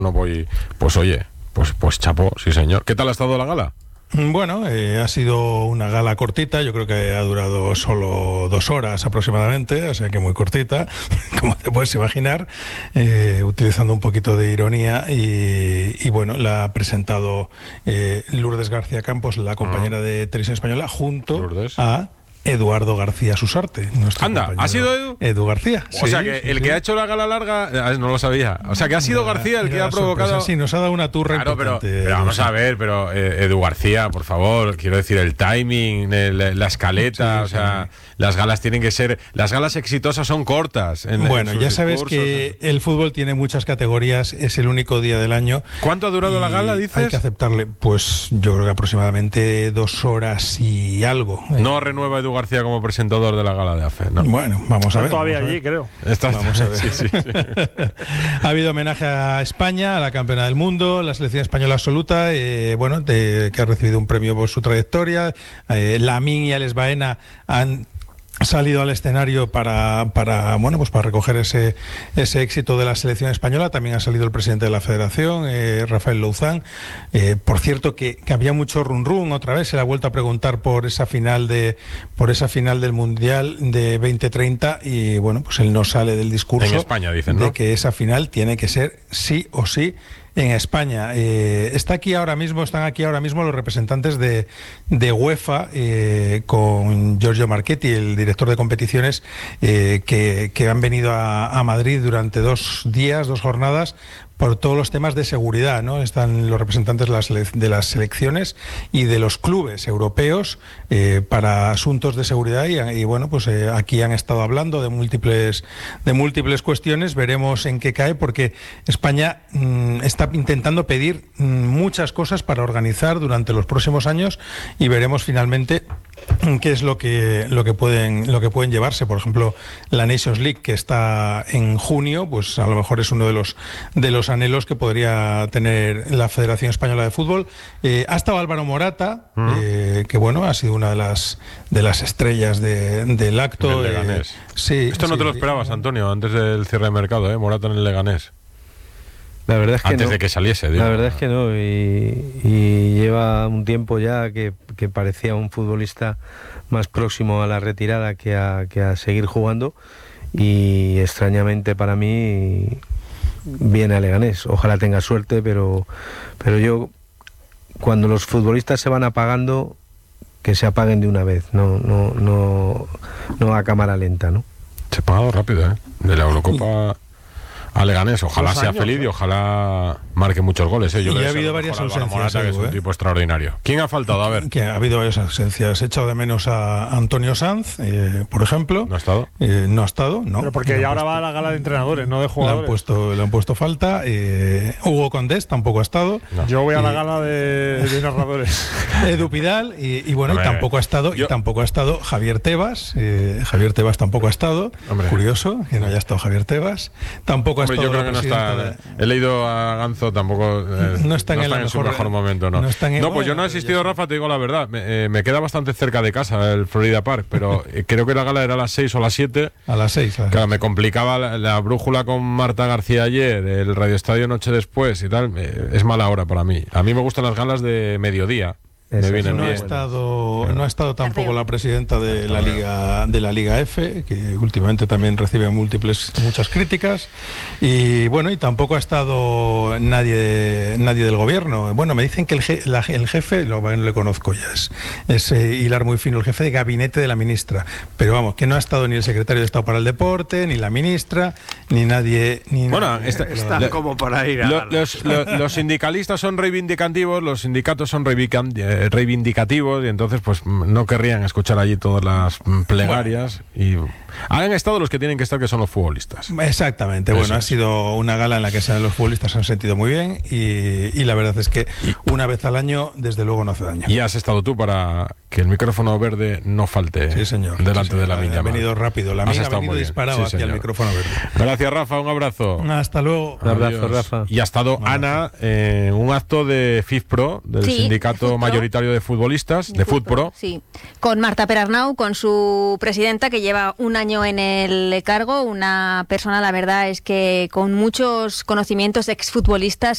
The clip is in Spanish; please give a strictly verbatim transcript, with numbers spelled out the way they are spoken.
no voy, pues oye, pues, pues chapó, sí señor. ¿Qué tal ha estado la gala? Bueno, eh, ha sido una gala cortita, yo creo que ha durado solo dos horas aproximadamente, o sea que muy cortita, como te puedes imaginar, eh, utilizando un poquito de ironía y, y bueno, la ha presentado eh, Lourdes García Campos, la compañera uh-huh. de Televisión Española, junto Lourdes. a Eduardo García Susarte. Anda, ¿ha sido Edu? Edu García. O sí, sea que sí, el sí. que ha hecho la gala larga, no lo sabía. O sea que ha sido García el que ha provocado. Sorpresa. Sí, nos ha dado una turra claro, importante. Pero, pero vamos a ver, pero eh, Edu García, por favor, quiero decir, el timing, el, la escaleta, sí, o sea, sí. las galas tienen que ser. Las galas exitosas son cortas. En, bueno, en ya sabes que el fútbol tiene muchas categorías, es el único día del año. ¿Cuánto ha durado la gala, dices? Hay que aceptarle, pues yo creo que aproximadamente dos horas y algo. No renueva Edu García como presentador de la gala de A F E, ¿no? Bueno, vamos a ver. Todavía allí, ver. creo. Está, vamos a ver. Sí, sí, sí. Ha habido homenaje a España, a la campeona del mundo, la selección española absoluta, eh, bueno, de, que ha recibido un premio por su trayectoria. Eh, Lamine y Alex Baena han salido al escenario para, para bueno pues para recoger ese ese éxito de la selección española. También ha salido el presidente de la Federación, eh, Rafael Louzán. Eh, por cierto que, que había mucho run run otra vez, se le ha vuelto a preguntar por esa final de por esa final del Mundial de veinte treinta y bueno, pues él no sale del discurso en España, dicen, ¿no? de que esa final tiene que ser sí o sí en España. Eh, está aquí ahora mismo, están aquí ahora mismo los representantes de, de UEFA eh, con Giorgio Marchetti, el director de competiciones, eh, que, que han venido a, a Madrid durante dos días, dos jornadas, por todos los temas de seguridad, ¿no? Están los representantes de las, de las selecciones y de los clubes europeos eh, para asuntos de seguridad y, y bueno, pues eh, aquí han estado hablando de múltiples de múltiples cuestiones. Veremos en qué cae, porque España mmm, está intentando pedir mmm, muchas cosas para organizar durante los próximos años y veremos finalmente qué es lo que lo que pueden lo que pueden llevarse. Por ejemplo, la Nations League, que está en junio, pues a lo mejor es uno de los de los anhelos que podría tener la Federación Española de Fútbol. Eh, ha estado Álvaro Morata, uh-huh. eh, que bueno, ha sido una de las de las estrellas de, del acto. Del Leganés. Eh, sí, Esto no sí, te lo esperabas, Antonio, antes del cierre de mercado, ¿eh? Morata en el Leganés. La verdad es que antes no. de que saliese, digo. La verdad es que no, y, y lleva un tiempo ya que, que parecía un futbolista más próximo a la retirada que a, que a seguir jugando, y extrañamente para mí viene a Leganés. Ojalá tenga suerte, pero, pero yo, cuando los futbolistas se van apagando, que se apaguen de una vez, no, no, no, no a cámara lenta, ¿no? Se ha apagado rápido, ¿eh? De la Eurocopa a Leganés. Ojalá Dos sea años, feliz, ¿eh? Y ojalá marque muchos goles, ¿eh? Yo y creo ha que habido varias ausencias, Morata, que es un ¿eh? tipo extraordinario. ¿Quién ha faltado? A ver. Que ha habido varias ausencias. He echado de menos a Antonio Sanz, eh, por ejemplo. ¿No ha estado? Eh, no ha estado, no. Pero porque ya ahora puesto, va a la gala de entrenadores, no de le jugadores. han puesto, le han puesto falta. Eh, Hugo Condés tampoco ha estado. No. Yo voy a la Eh, gala de, de narradores. Edu Pidal y, y bueno, Hombre, y tampoco ha estado yo... y tampoco ha estado Javier Tebas. Eh, Javier Tebas tampoco ha estado. Hombre. Curioso que no haya estado Javier Tebas. Tampoco ha Hombre, estado yo creo la que no está. de... He leído a Ganzo, tampoco eh, no está en, no el está en mejor, su mejor momento, ¿no? No, está en el, no pues bueno, yo no he asistido, Rafa, te digo la verdad. Me, eh, me queda bastante cerca de casa el Florida Park, pero eh, creo que la gala era a las seis o a las siete. A las seis. A las claro, me complicaba la, la brújula con Marta García ayer, el Radio Estadio noche después y tal. Eh, es mala hora para mí. A mí me gustan las galas de mediodía. Me vienen no bien. ha estado no ha estado tampoco la presidenta de la Liga de la Liga F, que últimamente también recibe múltiples muchas críticas, y bueno, y tampoco ha estado nadie nadie del gobierno. Bueno, me dicen que el, je, la, el jefe, lo no le conozco ya, es, es eh, hilar muy fino, el jefe de gabinete de la ministra, pero vamos, que no ha estado ni el secretario de Estado para el Deporte, ni la ministra, ni nadie ni bueno, nadie, esta, está lo, como para ir a lo, los, lo, los sindicalistas son reivindicativos, los sindicatos son reivindicativos reivindicativos y entonces pues no querrían escuchar allí todas las plegarias, bueno. Y han estado los que tienen que estar, que son los futbolistas. Exactamente. Eso bueno, es. Ha sido una gala en la que los futbolistas se han sentido muy bien y, y la verdad es que una vez al año desde luego no hace daño. Y has estado tú para que el micrófono verde no falte, sí, señor. delante sí, señor. de la niña. Ha venido rápido, la mina ha venido disparado sí, hacia señor. el micrófono verde. Gracias, Rafa, un abrazo. Hasta luego. Un abrazo, Rafa. Y ha estado un Ana en eh, un acto de FIFPRO, del sí, sindicato mayoritario de futbolistas, de, de FUTPRO. Sí, con Marta Perarnau, con su presidenta, que lleva un año en el cargo, una persona, la verdad es que con muchos conocimientos de exfutbolistas